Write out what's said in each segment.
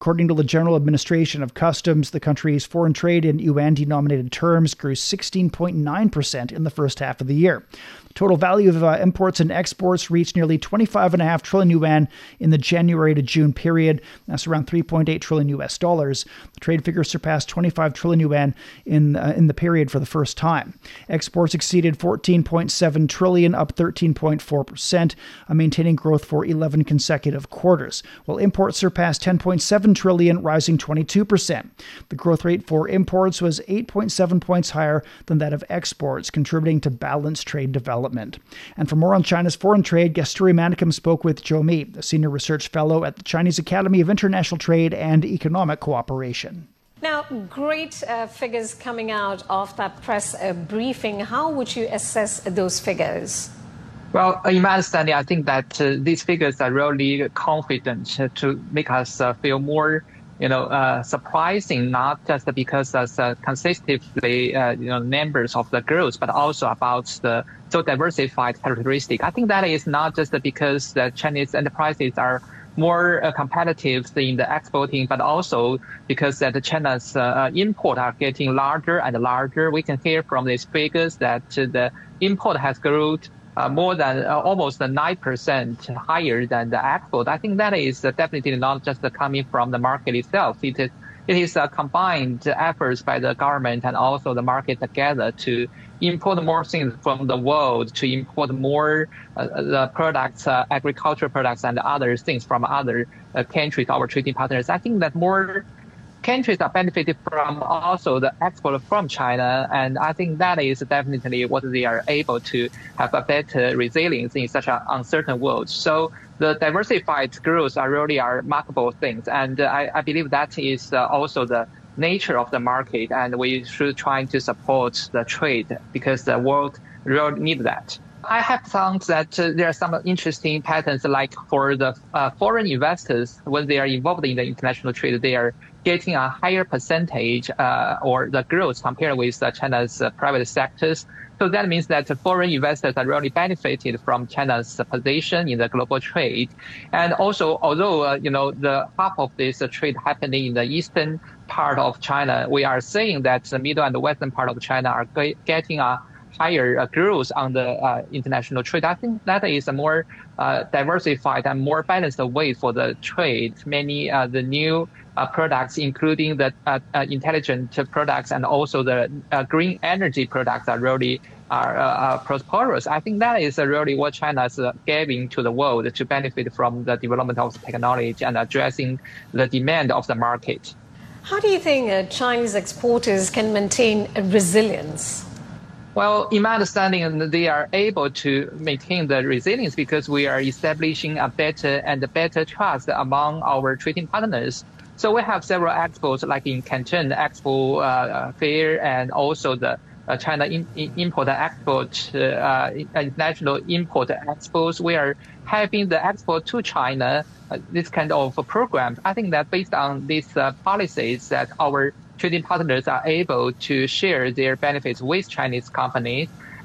According to the General Administration of Customs, the country's foreign trade in yuan-denominated terms grew 16.9% in the first half of the year. The total value of imports and exports reached nearly 25.5 trillion yuan in the January to June period. That's around 3.8 trillion US dollars. The trade figure surpassed 25 trillion yuan in the period for the first time. Exports exceeded 14.7 trillion, up 13.4%, maintaining growth for 11 consecutive quarters, while imports surpassed 10.7 trillion, rising 22%. The growth rate for imports was 8.7 points higher than that of exports, contributing to balanced trade development. And for more on China's foreign trade, Kasturi Manickam spoke with Zhou Mi, a senior research fellow at the Chinese Academy of International Trade and Economic Cooperation. Now, great figures coming out of that press briefing. How would you assess those figures? Well, in my understanding, I think that these figures are really confident to make us feel more, surprising, not just because as consistently, numbers of the growth, but also about the so diversified characteristic. I think that is not just because the Chinese enterprises are more competitive in the exporting, but also because that China's import are getting larger and larger. We can hear from these figures that the import has grown more than almost 9% higher than the export. I think that is definitely not just coming from the market itself. It is a combined efforts by the government and also the market together to import more things from the world, to import more the products, agricultural products and other things from other countries, our trading partners. I think that more countries are benefited from also the export from China, and I think that is definitely what they are able to have a better resilience in such an uncertain world. So the diversified growth are really remarkable things, and I believe that is also the nature of the market, and we should try to support the trade because the world really needs that. I have found that there are some interesting patterns, like for the foreign investors, when they are involved in the international trade, they are getting a higher percentage or the growth compared with China's private sectors. So that means that foreign investors are really benefited from China's position in the global trade. And also, although, the half of this trade happening in the eastern part of China, we are seeing that the middle and the western part of China are getting a higher growth on the international trade. I think that is a more diversified and more balanced way for the trade. Many the new products, including the intelligent products and also the green energy products, are really prosperous. I think that is really what China is giving to the world to benefit from the development of technology and addressing the demand of the market. How do you think Chinese exporters can maintain resilience? Well, in my understanding, they are able to maintain the resilience because we are establishing a better trust among our trading partners. So we have several expos, like in Canton Expo Fair, and also the China Import and Export International Import Expos. We are having the export to China, this kind of program. I think that based on these policies, that our trading partners are able to share their benefits with Chinese companies.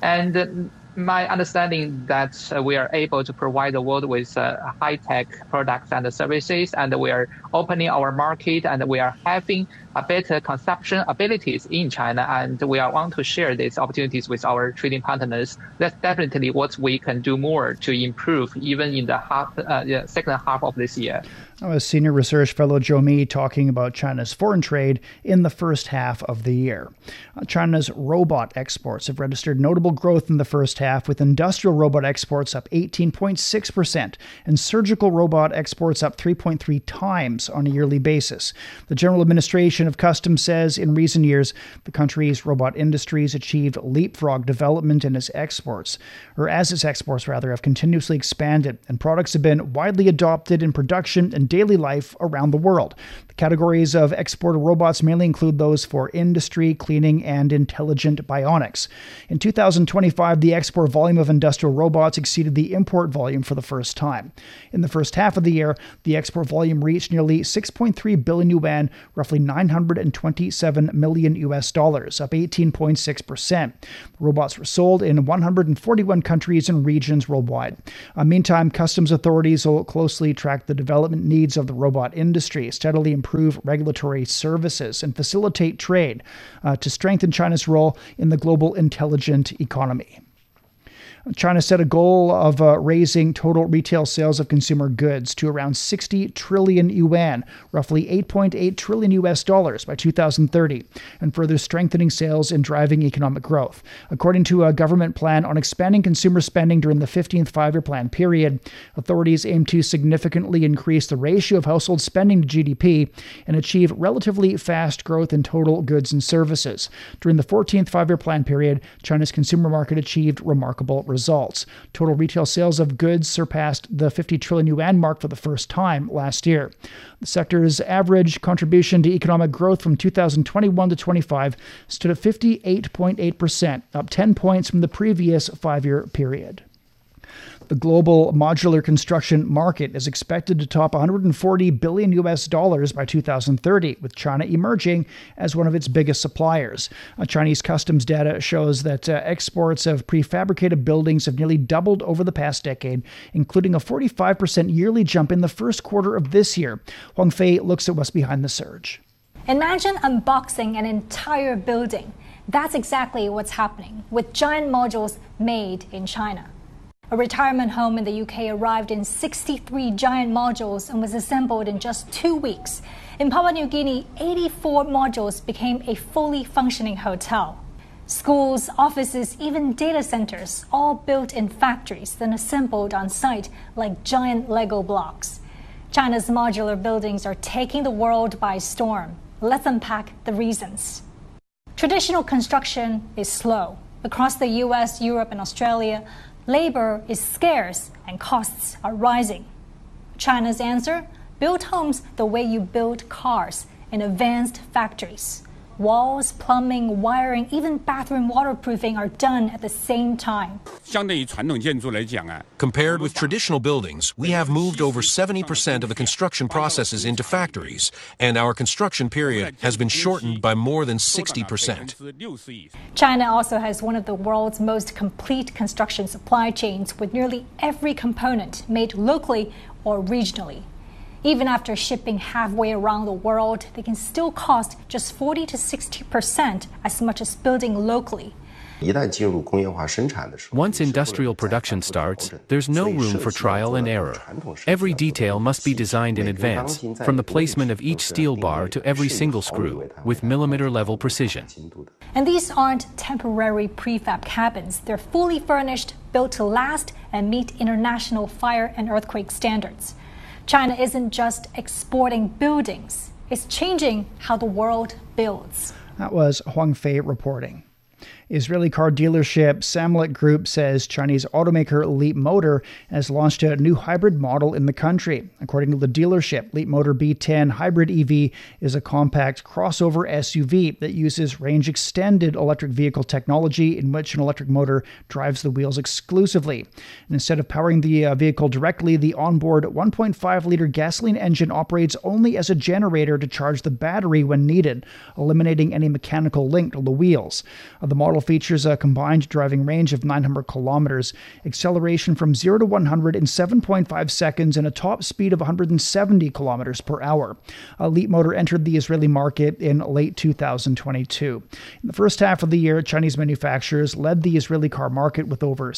And my understanding that we are able to provide the world with high-tech products and services, and we are opening our market, and we are having a better consumption abilities in China, and we want to share these opportunities with our trading partners. That's definitely what we can do more to improve even in the second half of this year. That was senior research fellow Zhou Mi talking about China's foreign trade in the first half of the year. China's robot exports have registered notable growth in the first half, with industrial robot exports up 18.6% and surgical robot exports up 3.3 times on a yearly basis. The General Administration of Customs says in recent years, the country's robot industries achieved leapfrog development in its exports, as its exports have continuously expanded, and products have been widely adopted in production and daily life around the world. The categories of exported robots mainly include those for industry, cleaning, and intelligent bionics. In 2025, the export volume of industrial robots exceeded the import volume for the first time. In the first half of the year, the export volume reached nearly nearly 6.3 billion yuan, roughly $927 million, up 18.6%. Robots were sold in 141 countries and regions worldwide. Meantime, customs authorities will closely track the development needs of the robot industry, steadily improve regulatory services, and facilitate trade to strengthen China's role in the global intelligent economy. China set a goal of raising total retail sales of consumer goods to around 60 trillion yuan, roughly $8.8 trillion by 2030, and further strengthening sales and driving economic growth. According to a government plan on expanding consumer spending during the 15th five-year plan period, authorities aim to significantly increase the ratio of household spending to GDP and achieve relatively fast growth in total goods and services. During the 14th five-year plan period, China's consumer market achieved remarkable results. Total retail sales of goods surpassed the 50 trillion yuan mark for the first time last year. The sector's average contribution to economic growth from 2021 to 25 stood at 58.8%, up 10 points from the previous five-year period. The global modular construction market is expected to top $140 billion by 2030, with China emerging as one of its biggest suppliers. Chinese customs data shows that exports of prefabricated buildings have nearly doubled over the past decade, including a 45% yearly jump in the first quarter of this year. Huang Fei looks at what's behind the surge. Imagine unboxing an entire building. That's exactly what's happening with giant modules made in China. A retirement home in the UK arrived in 63 giant modules and was assembled in just 2 weeks. In Papua New Guinea, 84 modules became a fully functioning hotel. Schools, offices, even data centers, all built in factories, then assembled on site like giant Lego blocks. China's modular buildings are taking the world by storm. Let's unpack the reasons. Traditional construction is slow. Across the US, Europe, and Australia, labor is scarce and costs are rising. China's answer? Build homes the way you build cars in advanced factories. Walls, plumbing, wiring, even bathroom waterproofing are done at the same time. Compared with traditional buildings, we have moved over 70% of the construction processes into factories, and our construction period has been shortened by more than 60%. China also has one of the world's most complete construction supply chains, with nearly every component made locally or regionally. Even after shipping halfway around the world, they can still cost just 40 to 60% as much as building locally. Once industrial production starts, there's no room for trial and error. Every detail must be designed in advance, from the placement of each steel bar to every single screw, with millimeter-level precision. And these aren't temporary prefab cabins. They're fully furnished, built to last, and meet international fire and earthquake standards. China isn't just exporting buildings, it's changing how the world builds. That was Huang Fei reporting. Israeli car dealership Samlet Group says Chinese automaker Leapmotor has launched a new hybrid model in the country. According to the dealership, Leapmotor B10 Hybrid EV is a compact crossover SUV that uses range-extended electric vehicle technology in which an electric motor drives the wheels exclusively. And instead of powering the vehicle directly, the onboard 1.5-liter gasoline engine operates only as a generator to charge the battery when needed, eliminating any mechanical link to the wheels. The model features a combined driving range of 900 kilometers, acceleration from 0 to 100 in 7.5 seconds, and a top speed of 170 kilometers per hour. Leapmotor entered the Israeli market in late 2022. In the first half of the year, Chinese manufacturers led the Israeli car market with over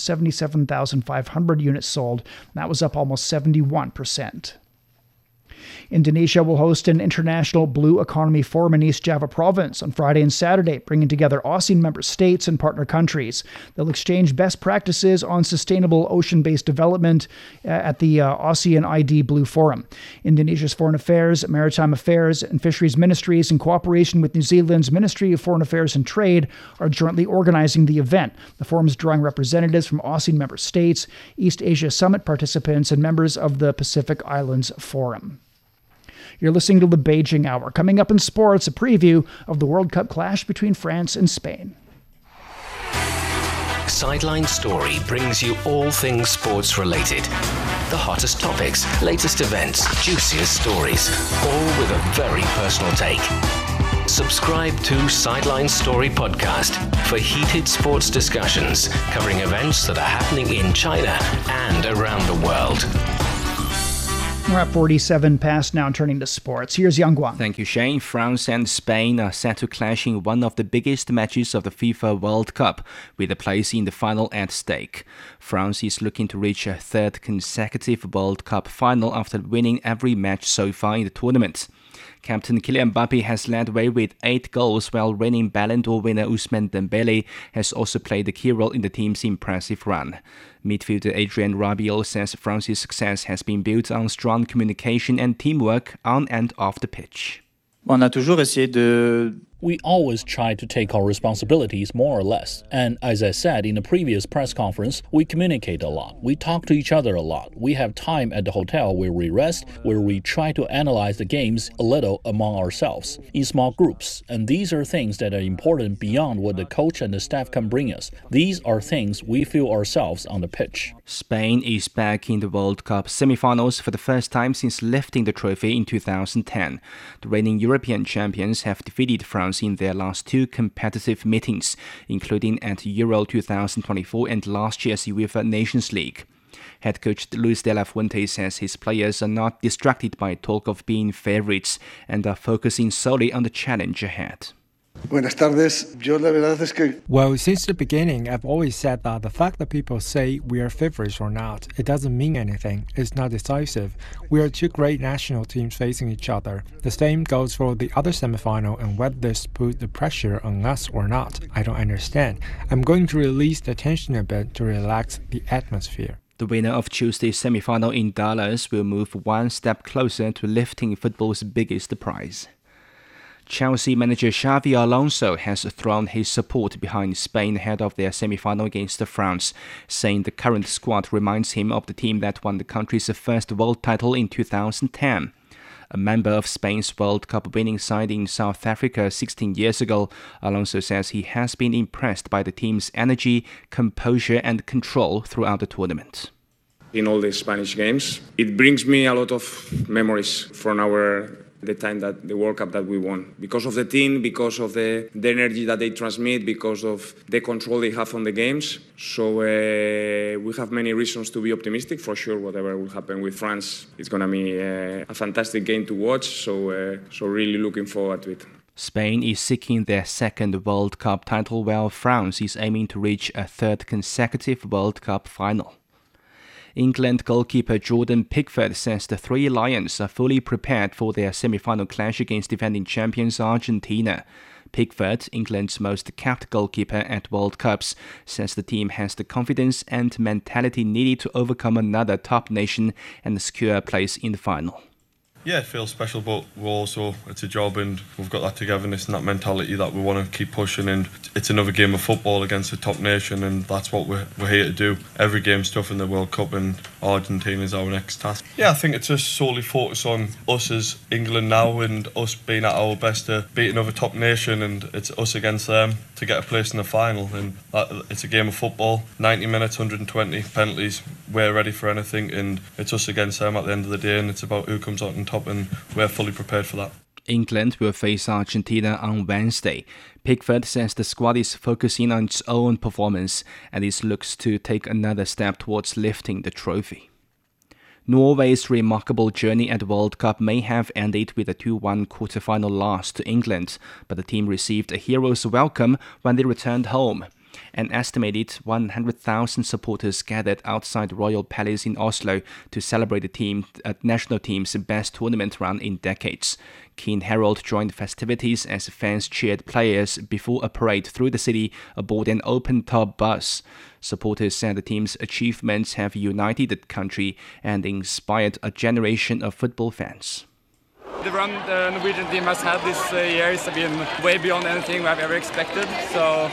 77,500 units sold. That was up almost 71%. Indonesia will host an international Blue Economy Forum in East Java Province on Friday and Saturday, bringing together ASEAN member states and partner countries. They'll exchange best practices on sustainable ocean-based development at the ASEAN ID Blue Forum. Indonesia's Foreign Affairs, Maritime Affairs, and Fisheries Ministries, in cooperation with New Zealand's Ministry of Foreign Affairs and Trade, are jointly organizing the event. The forum is drawing representatives from ASEAN member states, East Asia Summit participants, and members of the Pacific Islands Forum. You're listening to the Beijing Hour. Coming up in sports, a preview of the World Cup clash between France and Spain. Sideline Story brings you all things sports related. The hottest topics, latest events, juiciest stories, all with a very personal take. Subscribe to Sideline Story Podcast for heated sports discussions covering events that are happening in China and around the world. We're at 47 past now, turning to sports. Here's Yang Guang. Thank you, Shane. France and Spain are set to clash in one of the biggest matches of the FIFA World Cup, with a place in the final at stake. France is looking to reach a third consecutive World Cup final after winning every match so far in the tournament. Captain Kylian Mbappe has led way with 8 goals, while reigning Ballon d'Or winner Ousmane Dembele has also played a key role in the team's impressive run. Midfielder Adrien Rabiot says France's success has been built on strong communication and teamwork on and off the pitch. We always try to take our responsibilities more or less. And as I said in the previous press conference, we communicate a lot. We talk to each other a lot. We have time at the hotel where we rest, where we try to analyze the games a little among ourselves, in small groups. And these are things that are important beyond what the coach and the staff can bring us. These are things we feel ourselves on the pitch. Spain is back in the World Cup semi-finals for the first time since lifting the trophy in 2010. The reigning European champions have defeated France in their last 2 competitive meetings, including at Euro 2024 and last year's UEFA Nations League. Head coach Luis de la Fuente says his players are not distracted by talk of being favourites and are focusing solely on the challenge ahead. Well, since the beginning, I've always said that the fact that people say we are favorites or not, it doesn't mean anything. It's not decisive. We are 2 great national teams facing each other. The same goes for the other semi-final, and whether this puts the pressure on us or not, I don't understand. I'm going to release the tension a bit to relax the atmosphere. The winner of Tuesday's semi-final in Dallas will move one step closer to lifting football's biggest prize. Chelsea manager Xavi Alonso has thrown his support behind Spain ahead of their semi-final against France, saying the current squad reminds him of the team that won the country's first world title in 2010. A member of Spain's World Cup winning side in South Africa 16 years ago, Alonso says he has been impressed by the team's energy, composure and control throughout the tournament. In all the Spanish games, it brings me a lot of memories from the time that the World Cup that we won. Because of the team, because of the energy that they transmit, because of the control they have on the games. So we have many reasons to be optimistic. For sure, whatever will happen with France, it's going to be a fantastic game to watch. So really looking forward to it. Spain is seeking their second World Cup title, while France is aiming to reach a third consecutive World Cup final. England goalkeeper Jordan Pickford says the 3 Lions are fully prepared for their semi-final clash against defending champions Argentina. Pickford, England's most capped goalkeeper at World Cups, says the team has the confidence and mentality needed to overcome another top nation and secure a place in the final. Yeah, it feels special, but it's a job and we've got that togetherness and that mentality that we want to keep pushing, and it's another game of football against a top nation, and that's what we're here to do. Every game's tough in the World Cup and Argentina is our next task. Yeah, I think it's just solely focus on us as England now and us being at our best to beat another top nation, and it's us against them to get a place in the final, and it's a game of football, 90 minutes, 120 penalties, we're ready for anything, and it's us against them at the end of the day, and it's about who comes out on top, and we're fully prepared for that. England will face Argentina on Wednesday. Pickford says the squad is focusing on its own performance and it looks to take another step towards lifting the trophy. Norway's remarkable journey at the World Cup may have ended with a 2-1 quarter-final loss to England, but the team received a hero's welcome when they returned home. An estimated 100,000 supporters gathered outside the Royal Palace in Oslo to celebrate the national team's best tournament run in decades. King Harold joined the festivities as fans cheered players before a parade through the city aboard an open-top bus. Supporters said the team's achievements have united the country and inspired a generation of football fans. The run the Norwegian team has had this year has been way beyond anything we have ever expected. So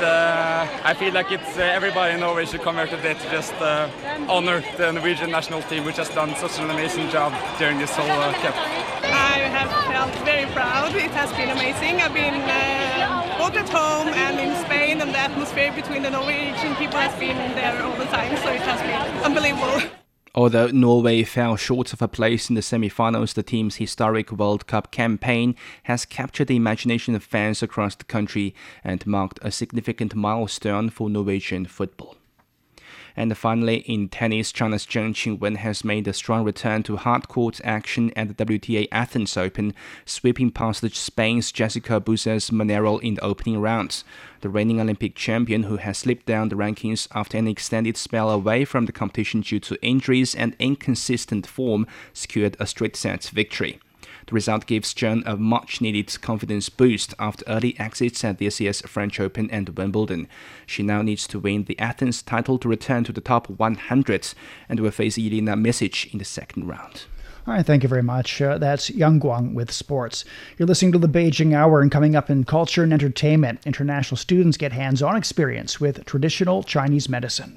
I feel like everybody in Norway should come here today to just honor the Norwegian national team, which has done such an amazing job during this whole cup. I have felt very proud. It has been amazing. I've been both at home and in Spain, and the atmosphere between the Norwegian people has been there all the time. So it has been unbelievable. Although Norway fell short of a place in the semi-finals, the team's historic World Cup campaign has captured the imagination of fans across the country and marked a significant milestone for Norwegian football. And finally, in tennis, China's Zheng Qinwen has made a strong return to hard-court action at the WTA Athens Open, sweeping past Spain's Jessica Buses Monero in the opening rounds. The reigning Olympic champion, who has slipped down the rankings after an extended spell away from the competition due to injuries and inconsistent form, secured a straight-set victory. The result gives Zheng a much-needed confidence boost after early exits at the ACS French Open and Wimbledon. She now needs to win the Athens title to return to the top 100 and will face Jelena Misic in the second round. All right, thank you very much. That's Yang Guang with sports. You're listening to the Beijing Hour, and coming up in culture and entertainment, international students get hands-on experience with traditional Chinese medicine.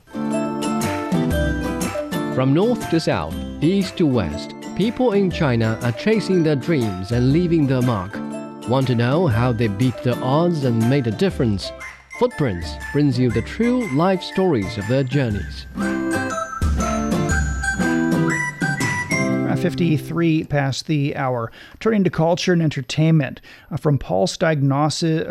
From north to south, east to west, people in China are chasing their dreams and leaving their mark. Want to know how they beat the odds and made a difference? Footprints brings you the true life stories of their journeys. 53 past the hour. Turning to culture and entertainment, from pulse diagnosis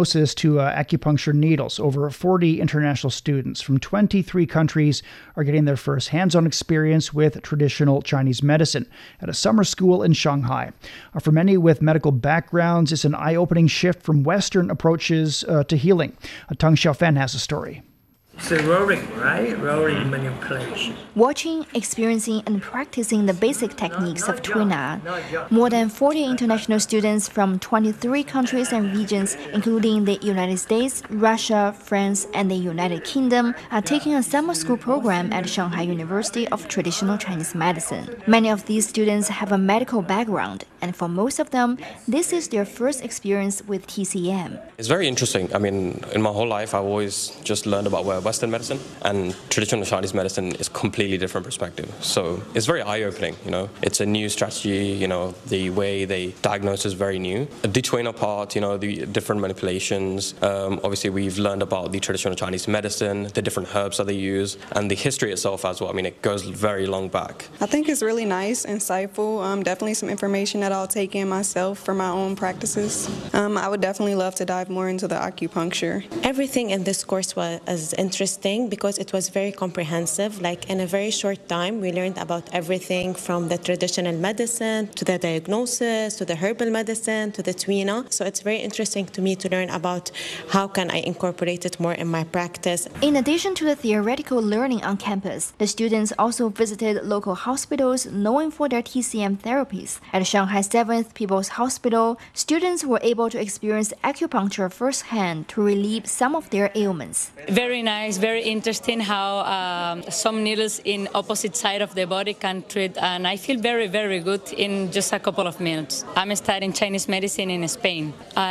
to acupuncture needles, over 40 international students from 23 countries are getting their first hands-on experience with traditional Chinese medicine at a summer school in Shanghai. For many with medical backgrounds, it's an eye-opening shift from Western approaches to healing. Tang Xiaofan has a story. It's a rolling, right? Rolling manipulation. Watching, experiencing, and practicing the basic techniques of Tuina. More than 40 international students from 23 countries and regions, including the United States, Russia, France, and the United Kingdom, are taking a summer school program at Shanghai University of Traditional Chinese Medicine. Many of these students have a medical background, and for most of them, this is their first experience with TCM. It's very interesting. I mean, in my whole life, I've always just learned about Western medicine, and traditional Chinese medicine is a completely different perspective. So it's very eye-opening, It's a new strategy, the way they diagnose is very new. The Tuina part, the different manipulations. Obviously, we've learned about the traditional Chinese medicine, the different herbs that they use, and the history itself as well. I mean, it goes very long back. I think it's really nice, insightful, definitely some information that I'll take in myself for my own practices. I would definitely love to dive more into the acupuncture. Everything in this course was interesting because it was very comprehensive. Like in a very short time, we learned about everything from the traditional medicine to the diagnosis, to the herbal medicine, to the Tuina. So it's very interesting to me to learn about how can I incorporate it more in my practice. In addition to the theoretical learning on campus, the students also visited local hospitals known for their TCM therapies. At Shanghai 7th People's Hospital, students were able to experience acupuncture firsthand to relieve some of their ailments. Very nice, very interesting how some needles in opposite side of the body can treat, and I feel very, very good in just a couple of minutes. I'm studying Chinese medicine in Spain.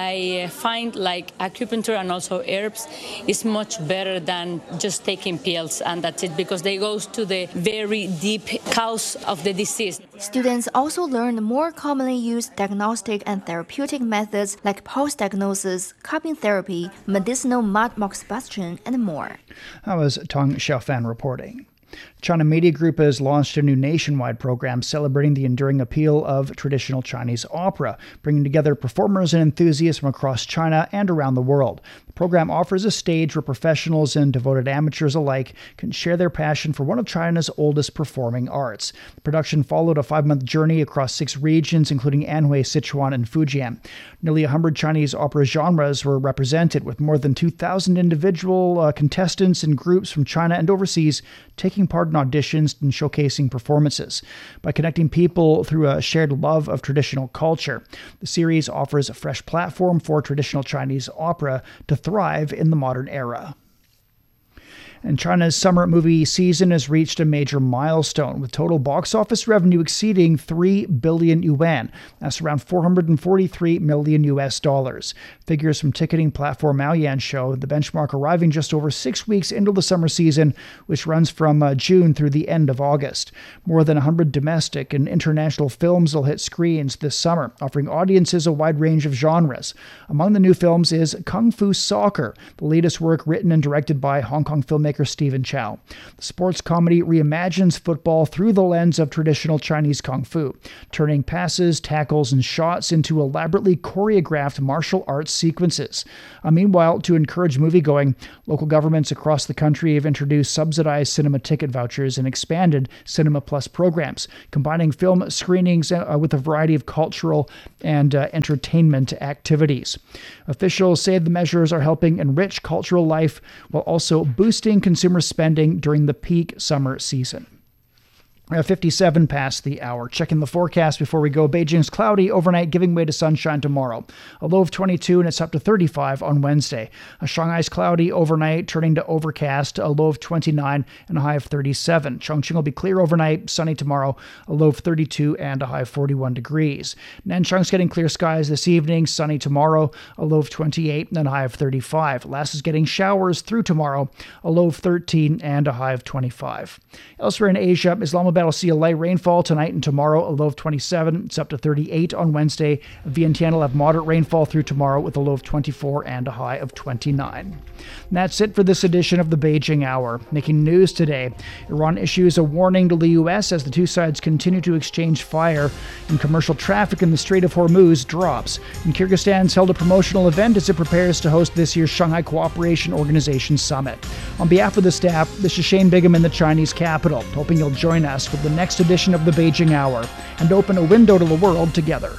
I find like acupuncture and also herbs is much better than just taking pills, and that's it, because they go to the very deep cause of the disease. Students also learned more commonly used diagnostic and therapeutic methods like pulse diagnosis, cupping therapy, medicinal mud moxibustion, and more. That was Tang Xiaofan reporting. China Media Group has launched a new nationwide program celebrating the enduring appeal of traditional Chinese opera, bringing together performers and enthusiasts from across China and around the world. The program offers a stage where professionals and devoted amateurs alike can share their passion for one of China's oldest performing arts. The production followed a 5-month journey across 6 regions, including Anhui, Sichuan, and Fujian. Nearly 100 Chinese opera genres were represented, with more than 2,000 individual contestants and groups from China and overseas taking part in auditions and showcasing performances. By connecting people through a shared love of traditional culture, the series offers a fresh platform for traditional Chinese opera to thrive in the modern era. And China's summer movie season has reached a major milestone, with total box office revenue exceeding 3 billion yuan. That's around $443 million US dollars. Figures from ticketing platform Maoyan show the benchmark arriving just over 6 weeks into the summer season, which runs from June through the end of August. More than 100 domestic and international films will hit screens this summer, offering audiences a wide range of genres. Among the new films is Kung Fu Soccer, the latest work written and directed by Hong Kong filmmaker filmmaker Stephen Chow. The sports comedy reimagines football through the lens of traditional Chinese kung fu, turning passes, tackles, and shots into elaborately choreographed martial arts sequences. Meanwhile, to encourage moviegoing, local governments across the country have introduced subsidized cinema ticket vouchers and expanded Cinema Plus programs, combining film screenings with a variety of cultural and entertainment activities. Officials say the measures are helping enrich cultural life while also boosting consumer spending during the peak summer season. 57 past the hour. Checking the forecast before we go. Beijing's cloudy overnight, giving way to sunshine tomorrow. A low of 22 and it's up to 35 on Wednesday. Shanghai's cloudy overnight, turning to overcast, a low of 29 and a high of 37. Chongqing will be clear overnight, sunny tomorrow, a low of 32 and a high of 41 degrees. Nanchang's getting clear skies this evening, sunny tomorrow, a low of 28 and a high of 35. Lhasa is getting showers through tomorrow, a low of 13 and a high of 25. Elsewhere in Asia, Islamabad will see a light rainfall tonight and tomorrow, a low of 27. It's up to 38 on Wednesday. Vientiane will have moderate rainfall through tomorrow with a low of 24 and a high of 29. And that's it for this edition of the Beijing Hour. Making news today, Iran issues a warning to the U.S. as the two sides continue to exchange fire and commercial traffic in the Strait of Hormuz drops. And Kyrgyzstan's held a promotional event as it prepares to host this year's Shanghai Cooperation Organization Summit. On behalf of the staff, this is Shane Bigham in the Chinese capital, hoping you'll join us for the next edition of the Beijing Hour and open a window to the world together.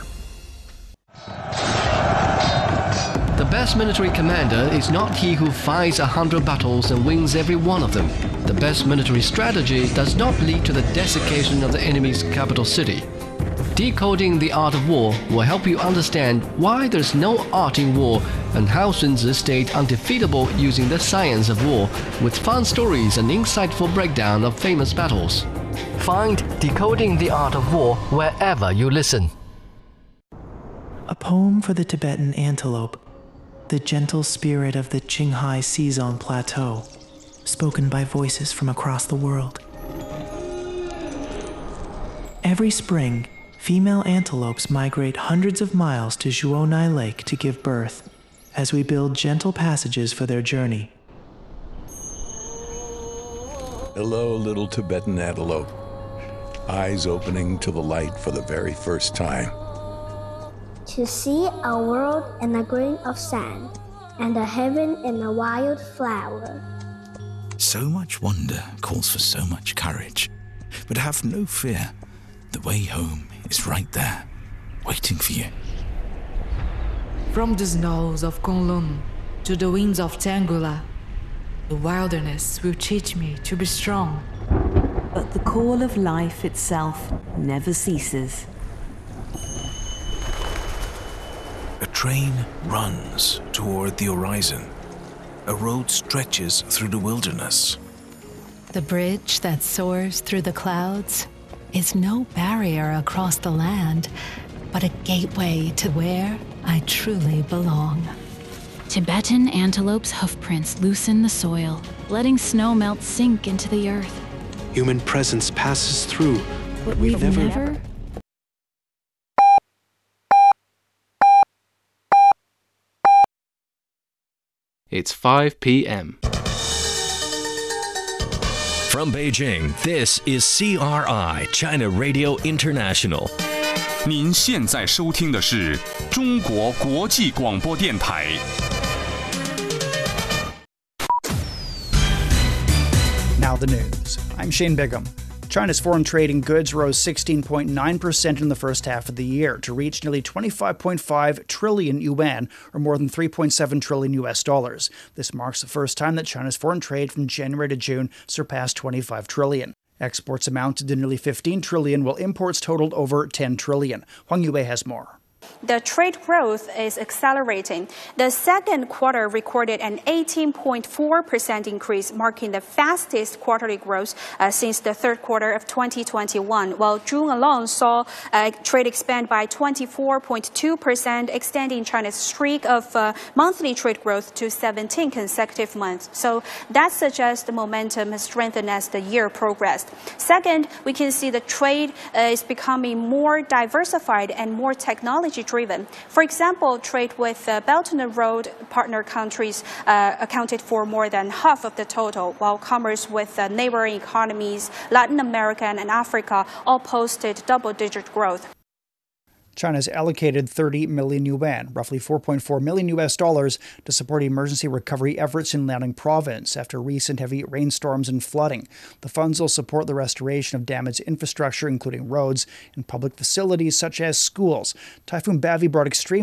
The best military commander is not he who fights 100 battles and wins every one of them. The best military strategy does not lead to the desiccation of the enemy's capital city. Decoding the Art of War will help you understand why there's no art in war and how Sun Tzu stayed undefeatable using the science of war, with fun stories and insightful breakdown of famous battles. Find Decoding the Art of War wherever you listen. A poem for the Tibetan antelope, the gentle spirit of the Qinghai Xizang Plateau, spoken by voices from across the world. Every spring, female antelopes migrate hundreds of miles to Zhuonai Lake to give birth, as we build gentle passages for their journey. Hello, little Tibetan antelope. Eyes opening to the light for the very first time. To see a world in a grain of sand, and a heaven in a wild flower. So much wonder calls for so much courage. But have no fear. The way home is right there, waiting for you. From the snows of Kunlun to the winds of Tangula, the wilderness will teach me to be strong. But the call of life itself never ceases. A train runs toward the horizon. A road stretches through the wilderness. The bridge that soars through the clouds is no barrier across the land, but a gateway to where I truly belong. Tibetan antelope's hoofprints loosen the soil, letting snow melt sink into the earth. Human presence passes through, but we've never... It's 5 p.m. From Beijing, this is CRI, China Radio International. 您现在收听的是中国国际广播电台。 Now the news. I'm Shane Bigham. China's foreign trade in goods rose 16.9% in the first half of the year to reach nearly 25.5 trillion yuan, or more than $3.7 trillion US dollars. This marks the first time that China's foreign trade from January to June surpassed 25 trillion. Exports amounted to nearly 15 trillion, while imports totaled over 10 trillion. Huang Yue has more. The trade growth is accelerating. The second quarter recorded an 18.4% increase, marking the fastest quarterly growth since the third quarter of 2021, while June alone saw trade expand by 24.2%, extending China's streak of monthly trade growth to 17 consecutive months. So that suggests the momentum has strengthened as the year progressed. Second, we can see the trade is becoming more diversified and more technology technology-driven. For example, trade with Belt and Road partner countries accounted for more than half of the total, while commerce with neighboring economies, Latin America and Africa, all posted double-digit growth. China has allocated 30 million yuan, roughly $4.4 million to support emergency recovery efforts in Liaoning province after recent heavy rainstorms and flooding. The funds will support the restoration of damaged infrastructure, including roads and public facilities such as schools. Typhoon Bavi brought extreme